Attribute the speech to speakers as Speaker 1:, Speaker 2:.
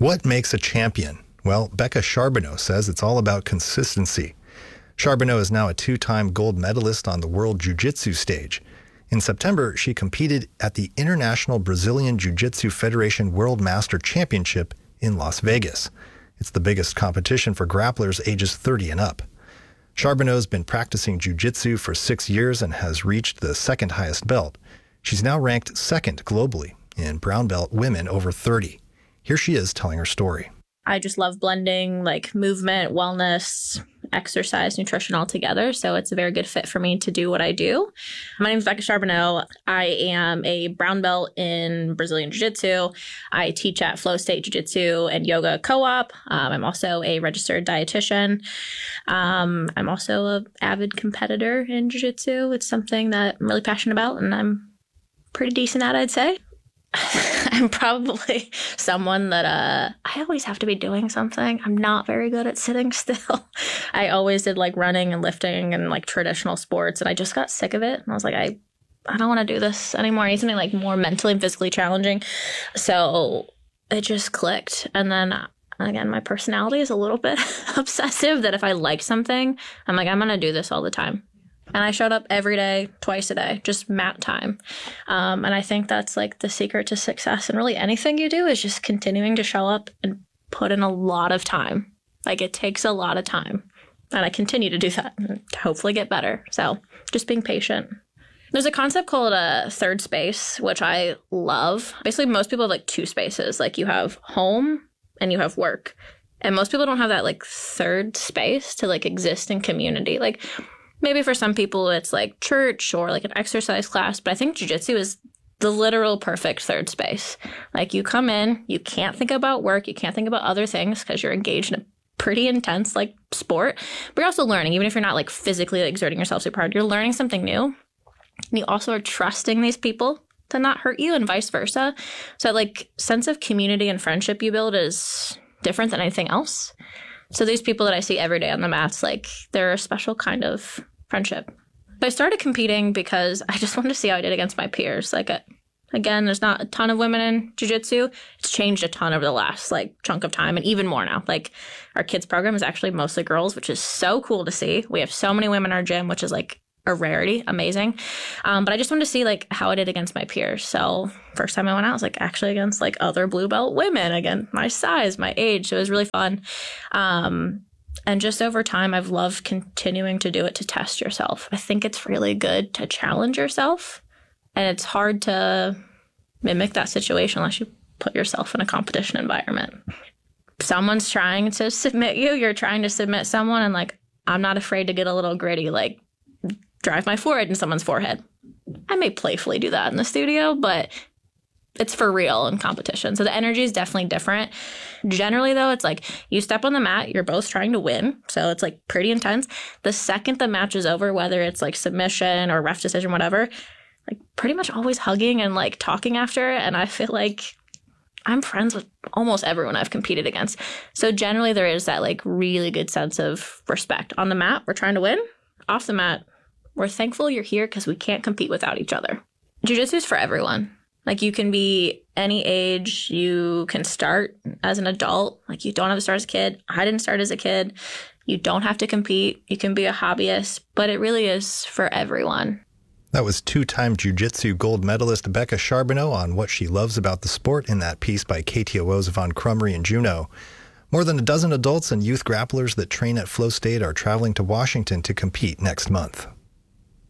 Speaker 1: What makes a champion? Well, Becca Charbonneau says it's all about consistency. Charbonneau is now a 2-time gold medalist on the World Jiu-Jitsu stage. In September, she competed at the International Brazilian Jiu-Jitsu Federation World Master Championship in Las Vegas. It's the biggest competition for grapplers ages 30 and up. Charbonneau's been practicing jiu-jitsu for 6 years and has reached the second highest belt. She's now ranked second globally in brown belt women over 30. Here she is telling her story.
Speaker 2: I just love blending like movement, wellness, exercise, nutrition all together. So it's a very good fit for me to do what I do. My name is Becca Charbonneau. I am a brown belt in Brazilian Jiu-Jitsu. I teach at Flow State Jiu-Jitsu and Yoga Co-op. I'm also a registered dietitian. I'm also an avid competitor in Jiu-Jitsu. It's something that I'm really passionate about, and I'm pretty decent at, I'd say. I'm probably someone that I always have to be doing something. I'm not very good at sitting still. I always did like running and lifting and like traditional sports, and I just got sick of it. And I was like, I don't want to do this anymore. I need something like more mentally and physically challenging. So it just clicked. And then again, my personality is a little bit obsessive, that if I like something, I'm like, I'm going to do this all the time. And I showed up every day, twice a day, just mat time. And I think that's like the secret to success. And really anything you do is just continuing to show up and put in a lot of time. Like it takes a lot of time. And I continue to do that and hopefully get better. So just being patient. There's a concept called a third space, which I love. Basically, most people have like 2 spaces. Like you have home and you have work. And most people don't have that like third space to like exist in community. Like maybe for some people it's like church or like an exercise class, but I think jiu-jitsu is the literal perfect third space. Like you come in, you can't think about work, you can't think about other things because you're engaged in a pretty intense like sport, but you're also learning. Even if you're not like physically exerting yourself super hard, you're learning something new. And you also are trusting these people to not hurt you and vice versa. So like sense of community and friendship you build is different than anything else. So these people that I see every day on the mats, like they're a special kind of friendship. But I started competing because I just wanted to see how I did against my peers. Like, again, there's not a ton of women in jiu-jitsu. It's changed a ton over the last like chunk of time, and even more now. Like our kids program is actually mostly girls, which is so cool to see. We have so many women in our gym, which is like a rarity, amazing. But I just wanted to see like how I did against my peers. So first time I went out, I was like actually against like other blue belt women, again, my size, my age. So it was really fun. And just over time, I've loved continuing to do it to test yourself. I think it's really good to challenge yourself. And it's hard to mimic that situation unless you put yourself in a competition environment. Someone's trying to submit you, you're trying to submit someone, and like, I'm not afraid to get a little gritty, like drive my forehead in someone's forehead. I may playfully do that in the studio, but it's for real in competition. So the energy is definitely different. Generally, though, it's like you step on the mat, you're both trying to win. So it's like pretty intense. The second the match is over, whether it's like submission or ref decision, whatever, like pretty much always hugging and like talking after. And I feel like I'm friends with almost everyone I've competed against. So generally, there is that like really good sense of respect. On the mat, we're trying to win. Off the mat, we're thankful you're here because we can't compete without each other. Jiu-jitsu is for everyone. Like you can be any age, you can start as an adult. Like you don't have to start as a kid. I didn't start as a kid. You don't have to compete. You can be a hobbyist, but it really is for everyone.
Speaker 1: That was 2-time jiu-jitsu gold medalist Becca Charbonneau on what she loves about the sport in that piece by KTOO's Yvonne Crumry in Juneau. More than a dozen adults and youth grapplers that train at Flow State are traveling to Washington to compete next month.